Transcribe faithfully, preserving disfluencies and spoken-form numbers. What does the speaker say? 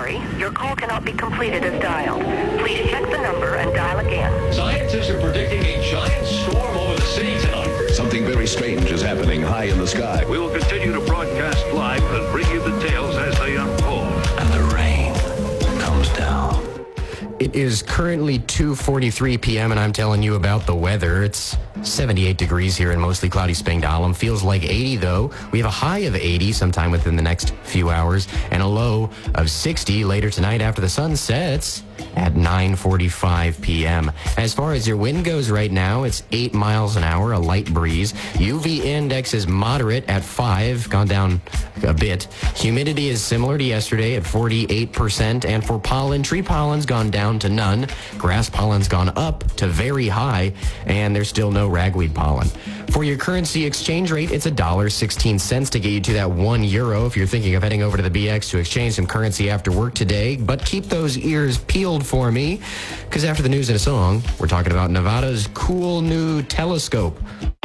sorry. Your call cannot be completed as dialed. Please check the number and dial again. Scientists are predicting a giant storm over the city tonight. Something very strange is happening high in the sky. We will continue to broadcast live and bring you the tales as they unfold. And the rain comes down. It is currently two forty-three p.m. and I'm telling you about the weather. It's seventy-eight degrees here in mostly cloudy Spangdahlem. Feels like eighty though. We have a high of eighty sometime within the next few hours and a low of sixty later tonight after the sun sets at nine forty-five p.m. As far as your wind goes right now, it's eight miles an hour, a light breeze. U V index is moderate at five, gone down a bit. Humidity is similar to yesterday at forty-eight percent. And for pollen, tree pollen's gone down to none. Grass pollen's gone up to very high. And there's still no ragweed pollen. For your currency exchange rate, it's one dollar and sixteen cents to get you to that one euro if you're thinking of heading over to the B X to exchange some currency after work today. But keep those ears peeled for me, because after the news and a song, we're talking about Nevada's cool new telescope.